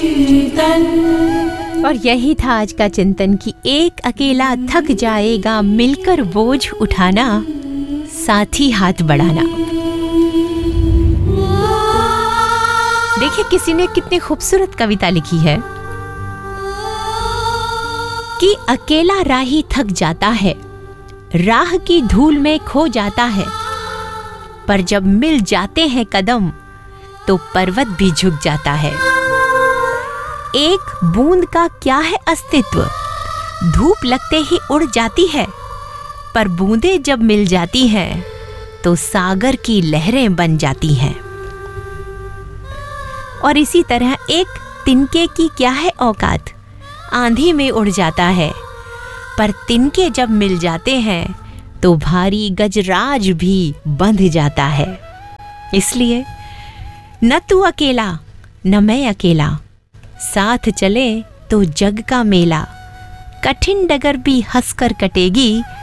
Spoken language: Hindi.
और यही था आज का चिंतन कि एक अकेला थक जाएगा, मिलकर बोझ उठाना, साथी हाथ बढ़ाना। देखिए किसी ने कितनी खूबसूरत कविता लिखी है कि अकेला राही थक जाता है, राह की धूल में खो जाता है, पर जब मिल जाते हैं कदम तो पर्वत भी झुक जाता है। एक बूंद का क्या है अस्तित्व, धूप लगते ही उड़ जाती है, पर बूंदें जब मिल जाती हैं तो सागर की लहरें बन जाती हैं। और इसी तरह एक तिनके की क्या है औकात, आंधी में उड़ जाता है, पर तिनके जब मिल जाते हैं तो भारी गजराज भी बंध जाता है। इसलिए न तू अकेला न मैं अकेला, साथ चले तो जग का मेला, कठिन डगर भी हंसकर कटेगी,